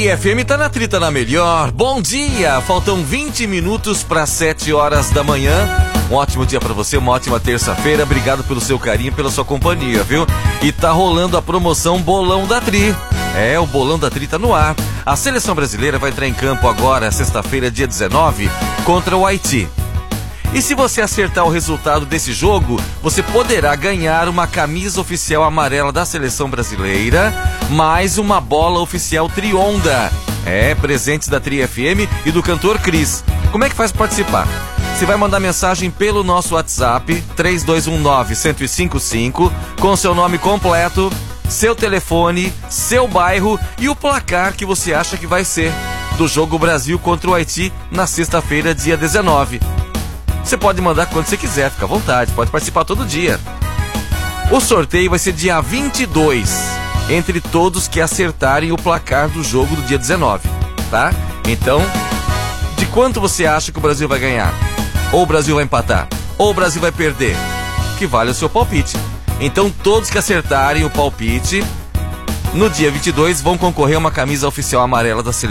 Tri FM tá na trita na melhor. Bom dia, faltam 20 minutos para 7 horas da manhã. Um ótimo dia para você, uma ótima terça-feira. Obrigado pelo seu carinho, pela sua companhia, viu? E tá rolando a promoção Bolão da Tri. É, o Bolão da Tri tá no ar. A seleção brasileira vai entrar em campo agora, sexta-feira, dia 19, contra o Haiti. E se você acertar o resultado desse jogo, você poderá ganhar uma camisa oficial amarela da seleção brasileira, mais uma bola oficial Trionda. É, presentes da Tri FM e do cantor Cris. Como é que faz para participar? Você vai mandar mensagem pelo nosso WhatsApp, 3219-1055, com seu nome completo, seu telefone, seu bairro e o placar que você acha que vai ser do jogo Brasil contra o Haiti na sexta-feira, dia 19. Você pode mandar quando você quiser, fica à vontade, pode participar todo dia. O sorteio vai ser dia 22, entre todos que acertarem o placar do jogo do dia 19, tá? Então, de quanto você acha que o Brasil vai ganhar? Ou o Brasil vai empatar? Ou o Brasil vai perder? Que vale o seu palpite. Então, todos que acertarem o palpite, no dia 22, vão concorrer a uma camisa oficial amarela da seleção.